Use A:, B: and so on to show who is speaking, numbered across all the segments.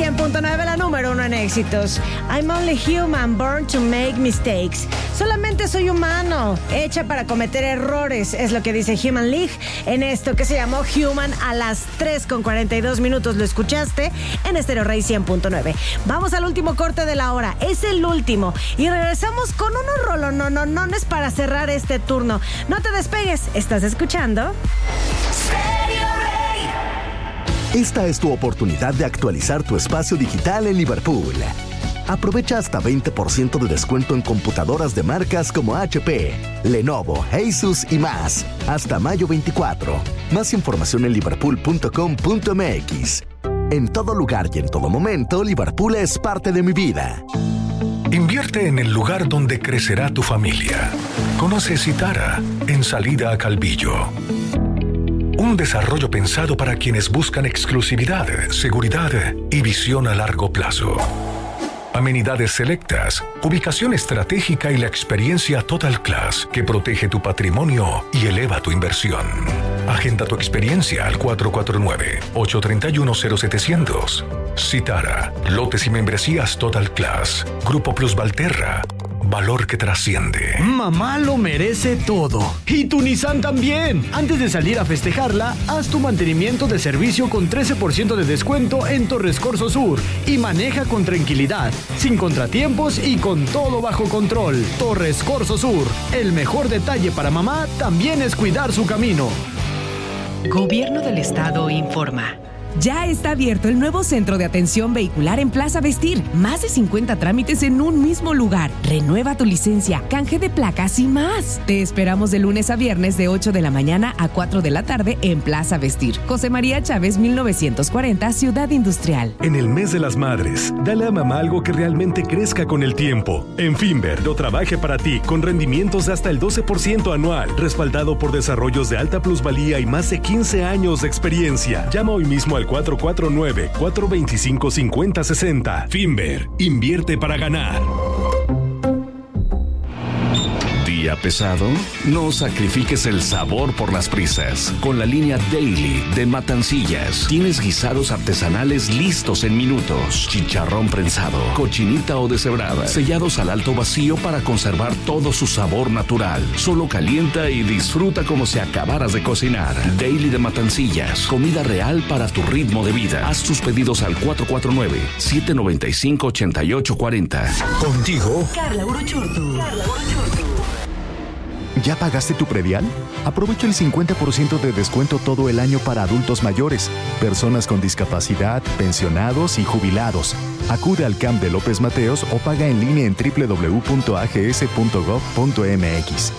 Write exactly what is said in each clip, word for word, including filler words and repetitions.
A: cien punto nueve, la número uno en éxitos. I'm only human, born to make mistakes. Solamente soy humano, hecha para cometer errores, es lo que dice Human League en esto que se llamó Human a las tres con cuarenta y dos minutos. Lo escuchaste en Stereo Rey cien punto nueve. Vamos al último corte de la hora, es el último. Y regresamos con unos rolonononones para cerrar este turno. No te despegues, estás escuchando
B: Stereo Rey.
C: Esta es tu oportunidad de actualizar tu espacio digital en Liverpool. Aprovecha hasta veinte por ciento de descuento en computadoras de marcas como H P, Lenovo, Asus y más. Hasta mayo veinticuatro. Más información en liverpool punto com punto m x. En todo lugar y en todo momento, Liverpool es parte de mi vida.
D: Invierte en el lugar donde crecerá tu familia. Conoce Citara, en salida a Calvillo. Un desarrollo pensado para quienes buscan exclusividad, seguridad y visión a largo plazo. Amenidades selectas, ubicación estratégica y la experiencia Total Class que protege tu patrimonio y eleva tu inversión. Agenda tu experiencia al cuatro cuatro nueve, ocho tres uno, cero siete cero cero. Citara, lotes y membresías Total Class. Grupo Plus Valterra. Valor que trasciende.
E: Mamá lo merece todo. Y tu Nissan también. Antes de salir a festejarla, haz tu mantenimiento de servicio con trece por ciento de descuento en Torres Corso Sur. Y maneja con tranquilidad, sin contratiempos y con todo bajo control. Torres Corso Sur. El mejor detalle para mamá también es cuidar su camino.
F: Gobierno del Estado informa. Ya está abierto el nuevo centro de atención vehicular en Plaza Vestir. Más de cincuenta trámites en un mismo lugar. Renueva tu licencia, canje de placas y más. Te esperamos de lunes a viernes de ocho de la mañana a cuatro de la tarde en Plaza Vestir. José María Chávez, mil novecientos cuarenta, Ciudad Industrial.
G: En el mes de las madres, dale a mamá algo que realmente crezca con el tiempo. En Finver lo trabaje para ti con rendimientos de hasta el doce por ciento anual, respaldado por desarrollos de alta plusvalía y más de quince años de experiencia. Llama hoy mismo al cuatro cuatro nueve, cuatro dos cinco, cinco cero seis cero. Finver, invierte para ganar.
H: ¿Día pesado? No sacrifiques el sabor por las prisas. Con la línea Daily de Matancillas, tienes guisados artesanales listos en minutos. Chicharrón prensado, cochinita o deshebrada, sellados al alto vacío para conservar todo su sabor natural. Solo calienta y disfruta como si acabaras de cocinar. Daily de Matancillas, comida real para tu ritmo de vida. Haz tus pedidos al cuatro cuatro nueve, siete nueve cinco, ocho ocho cuatro cero.
D: Contigo,
F: Carla Uruchurtu. Carla Uruchurtu.
C: ¿Ya pagaste tu predial? Aprovecha el cincuenta por ciento de descuento todo el año para adultos mayores, personas con discapacidad, pensionados y jubilados. Acude al C A M de López Mateos o paga en línea en doble u doble u doble u punto a g s punto gov punto m x.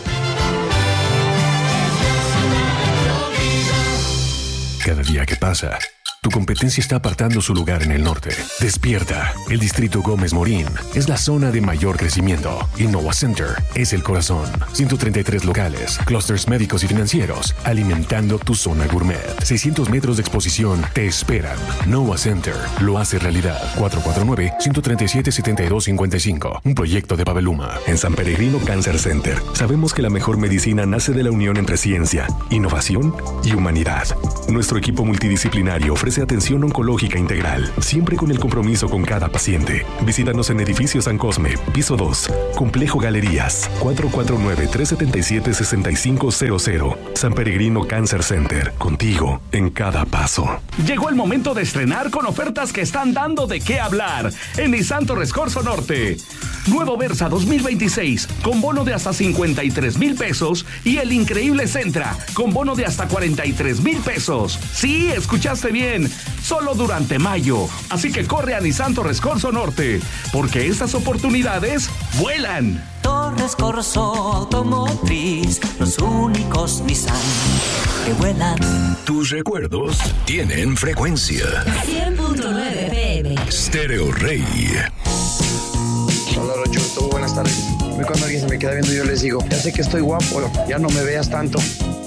D: cada día que pasa, tu competencia está apartando su lugar en el norte. Despierta. El Distrito Gómez Morín es la zona de mayor crecimiento. Innova Center es el corazón. ciento treinta y tres locales, clústeres médicos y financieros, alimentando tu zona gourmet. seiscientos metros de exposición te esperan. Innova Center lo hace realidad. cuatro cuatro nueve, uno tres siete, siete dos cinco cinco. Un proyecto de Pabelluma.
G: En San Peregrino Cancer Center sabemos que la mejor medicina nace de la unión entre ciencia, innovación y humanidad. Nuestro equipo multidisciplinario ofrece atención oncológica integral, siempre con el compromiso con cada paciente. Visítanos en Edificio San Cosme, piso dos, Complejo Galerías, cuatro cuatro nueve, tres siete siete, seis cinco cero cero. San Peregrino Cancer Center, contigo en cada paso.
I: Llegó el momento de estrenar con ofertas que están dando de qué hablar en Nissan Torres Corso Norte. Nuevo Versa dos mil veintiséis con bono de hasta cincuenta y tres mil pesos y el increíble Sentra con bono de hasta cuarenta y tres mil pesos. Sí, escuchaste bien, solo durante mayo. Así que corre a Nissan Torres Corso Norte, porque estas oportunidades vuelan.
B: Torres Corso Automotriz, los únicos Nissan que vuelan.
D: Tus recuerdos tienen frecuencia.
F: cien punto nueve F M.
D: Stereo Rey.
J: Hola, Rochurto, buenas tardes. A mí cuando alguien se me queda viendo yo les digo, ya sé que estoy guapo, ya no me veas tanto.